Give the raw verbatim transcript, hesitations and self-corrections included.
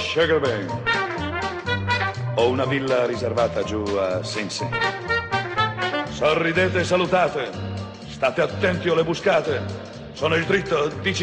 Sugar Bang. Ho una villa riservata giù a Sing Sing. Sorridete e salutate. State attenti o le buscate. Sono il dritto di